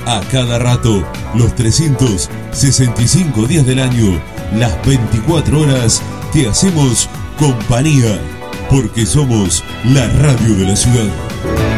A cada rato, los 365 días del año, las 24 horas, te hacemos compañía, porque somos la radio de la ciudad.